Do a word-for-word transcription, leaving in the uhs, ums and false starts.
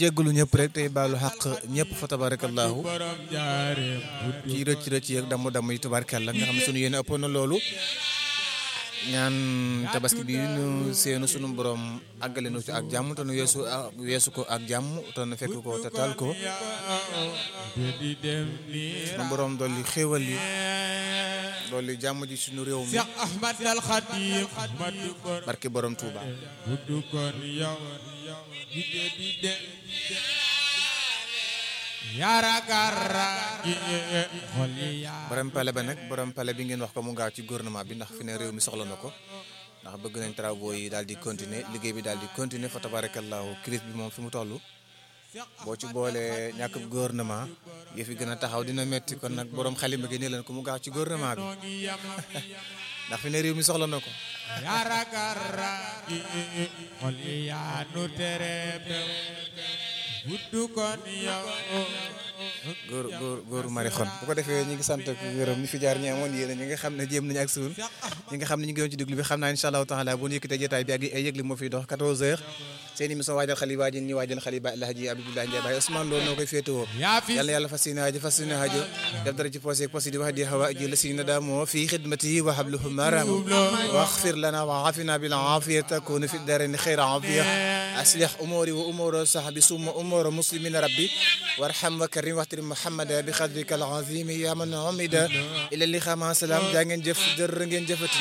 jéggalu ñëpp rek tey baalu xaq ñëpp fa tabarakallahu ci rëcc rëcc yeeg damm damm yi tabarakalla nga xam ne sunu yéene ëppoon na loolu ñaan tabaski bi ñu seenu sunu borom àggale nu ci ak jàmm te nu weesu weesu ko ak jàmm te nu fekk ko te taal ko sunu borom dolli xéewal yi dolli jàmm ji sunu réew mi barke borom Touba borom pale ba nag borom pale bi ngeen wax ko mu gaaw ci gouvernement bi ndax fi ne réew mi soxla na ko ndax bëgg nañ travaux yi daal di continuer liggéey bi daal di continuer fa tabarakallahu crise bi moom fi mu toll boo ci boolee ñàkk gouvernement yëf yi gën a taxaw dina metti kon nag borom xalima gi ne leen ko mu gaaw ci gouvernement bi ndax fi ne réew mi soxla na ko góor góor góor mari xon bu ko defee ñi ngi sant ak gërëm ñi fi jaar ñi amoon yéen ñi nga xam ne jéem nañu ak suun ñi nga xam ne ñu ngi woon ci déglu bi xam naa insha allahu taala bu ñu yëkkatee jotaay bi ak ay yëgli moo fiy dox quatorze heures seen émission waajal xali waajal ñi waajal xali ba Alhaji Abdoulaye Ndiaye Baye Ousmane Lo noo koy féetewoo yàlla yàlla fas yéene aajo fas yéene aajo def dara ci posé posé di wax di xawa ji la si na daamoo fii xidmati wa habluhu maram waxfir lana wa afina bil afiya takunu fi darani xayra afiya aslih umuri wa umura sahbi summa umura muslimina rabbi warham wa karim waxtari muhammada bi xadrika al azim ya man umida ila li xama salaam jaa ngeen jëf jërë ngeen jëfati